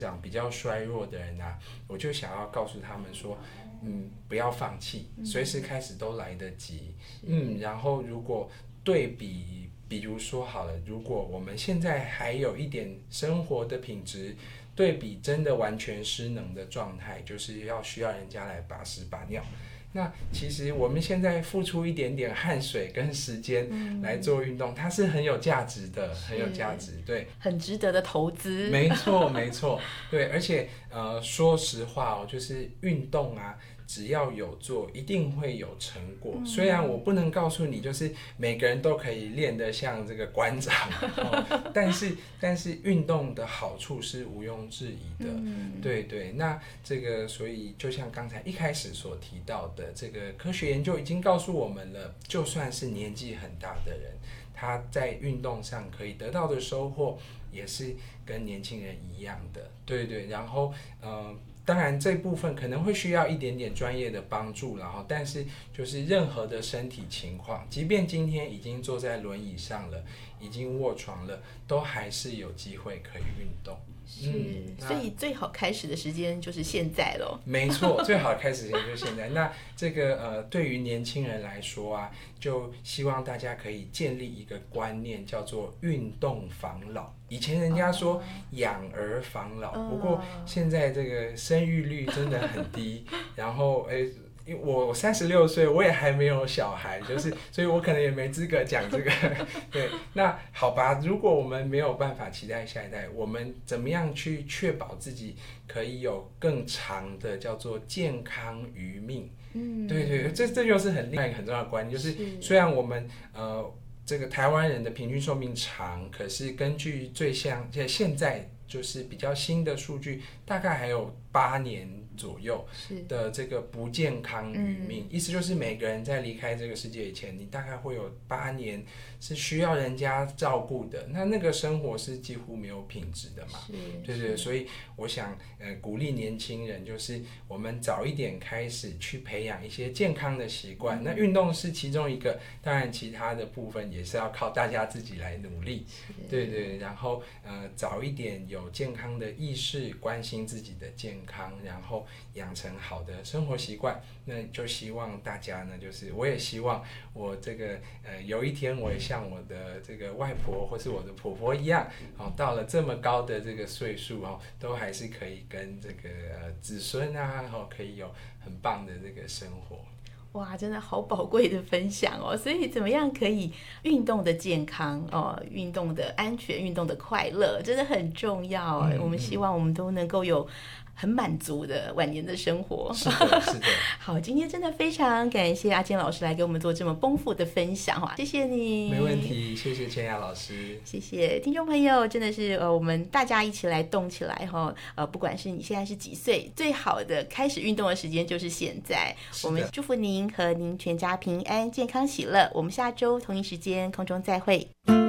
这样比较衰弱的人啊，我就想要告诉他们说，不要放弃，随时开始都来得及。然后如果对比如说好了，如果我们现在还有一点生活的品质，对比真的完全失能的状态，就是需要人家来把屎把尿。那其实我们现在付出一点点汗水跟时间来做运动，它是很有价值的，很有价值，对， 很值得的投资。 没错，没错，对，而且说实话哦，就是运动啊，只要有做，一定会有成果。虽然我不能告诉你，就是每个人都可以练得像这个馆长，但是运动的好处是毋庸置疑的。对对，那这个所以就像刚才一开始所提到的，这个科学研究已经告诉我们了，就算是年纪很大的人，他在运动上可以得到的收获也是跟年轻人一样的。对对，然后当然这部分可能会需要一点点专业的帮助，然后但是就是任何的身体情况，即便今天已经坐在轮椅上了，已经卧床了，都还是有机会可以运动。 所以最好开始的时间就是现在咯。 没错，最好开始时间就是现在。那这个对于年轻人来说啊，就希望大家可以建立一个观念，叫做运动防老。以前人家说养儿防老，不过现在这个生育率真的很低，然后我36岁，我也还没有小孩，就是所以我可能也没资格讲这个。对，那好吧，如果我们没有办法期待下一代，我们怎么样去确保自己可以有更长的叫做健康余命？对对，这又是另外一个很重要的观念，就是虽然我们这个台湾人的平均寿命长，可是根据现在就是比较新的数据，大概还有8年左右的这个不健康余命，意思就是每个人在离开这个世界以前，你大概会有8年是需要人家照顾的，那个生活是几乎没有品质的嘛。对对，所以我想鼓励年轻人，就是我们早一点开始去培养一些健康的习惯，那运动是其中一个，当然其他的部分也是要靠大家自己来努力。对对，然后早一点有健康的意识，关心自己的健康，然后养成好的生活习惯，那就希望大家呢，就是我也希望我这个有一天我也像我的这个外婆或是我的婆婆一样，到了这么高的这个岁数都还是可以跟这个子孙啊，可以有很棒的这个生活。 哇，真的好宝贵的分享哦！所以怎么样可以运动的健康运动的安全，运动的快乐，真的很重要。我们希望我们都能够有很满足的晚年的生活。 是的，是的。 好，今天真的非常感谢阿坚老师来给我们做这么丰富的分享，谢谢你。 没问题，谢谢千雅老师。 谢谢听众朋友，真的是我们大家一起来动起来不管是你现在是几岁，最好的开始运动的时间就是现在。我们祝福您和您全家平安、健康、喜乐。我们下周同一时间空中再会。